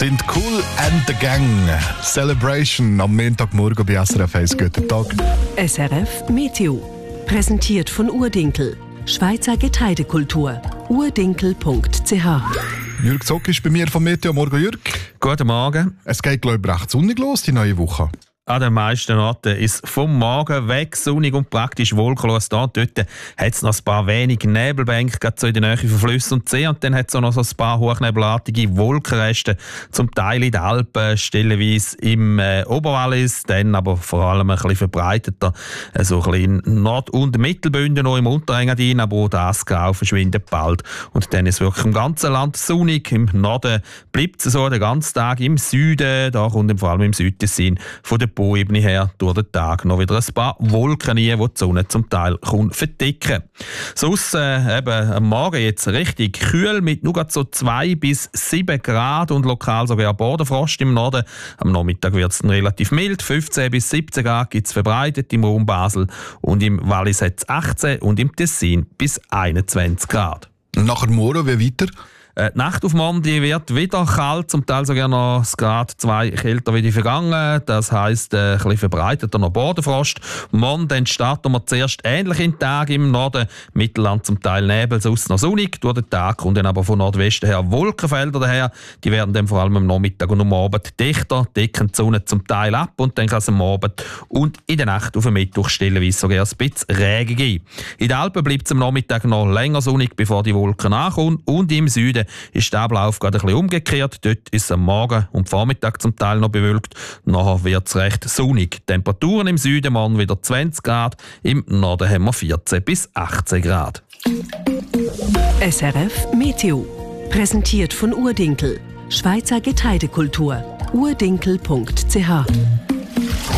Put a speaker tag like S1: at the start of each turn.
S1: sind Kool and the Gang. Celebration am Montagmorgen bei SRF 1. Guten Tag.
S2: SRF Meteo. Präsentiert von Urdinkel. Schweizer Getreidekultur. urdinkel.ch.
S1: Jürg Zock ist bei mir vom Meteo. Morgen, Jürg.
S3: Guten Morgen.
S1: Es geht, glaube ich, recht sonnig los, die neue Woche.
S3: An den meisten Orten ist es vom Morgen weg sonnig und praktisch wolkenlos. Dort hat es noch ein paar wenige Nebelbänke, gerade so in der Nähe von Flüssen und See. Und dann hat es auch noch so ein paar hochnebelartige Wolkenreste, zum Teil in den Alpen, stellenweise im Oberwallis, dann aber vor allem ein bisschen verbreiteter, so ein bisschen in Nord- und Mittelbünden, noch im Unterengadin, aber auch das Grau verschwindet bald. Und dann ist es wirklich im ganzen Land sonnig. Im Norden bleibt es so den ganzen Tag, im Süden, da kommt vor allem im Südtessin von der Boebene her durch den Tag noch wieder ein paar Wolken rein, die die Sonne zum Teil verdicken. Sonst eben am Morgen jetzt richtig kühl mit nur so 2 bis 7 Grad und lokal sogar Bodenfrost im Norden. Am Nachmittag wird es relativ mild, 15 bis 17 Grad gibt es verbreitet im Raum Basel und im Wallis hat es 18 und im Tessin bis 21 Grad.
S1: Nachher morgen, wie weiter?
S3: Die Nacht auf morgen wird wieder kalt, zum Teil sogar noch ein Grad 2 kälter wie die vergangen. Das heisst, ein bisschen verbreiteter noch Bodenfrost. Morgen dann starten wir zuerst ähnlich in den Tag im Norden. Mittelland zum Teil Nebel, sonst noch sonnig. Durch den Tag kommen dann aber von Nordwesten her Wolkenfelder daher. Die werden dann vor allem am Nachmittag und am Abend dichter, decken die Sonne zum Teil ab und dann kann es am Abend und in der Nacht auf den Mittwoch stellenweise sogar ein bisschen Regen geben. In den Alpen bleibt es am Nachmittag noch länger sonnig, bevor die Wolken ankommen. Und im Süden ist der Ablauf gerade ein bisschen umgekehrt. Dort ist es am Morgen und Vormittag zum Teil noch bewölkt. Nachher wird es recht sonnig. Temperaturen im Süden morgen wieder 20 Grad, im Norden haben wir 14 bis 18 Grad.
S2: SRF Meteo. Präsentiert von Urdinkel. Schweizer Getreidekultur. urdinkel.ch.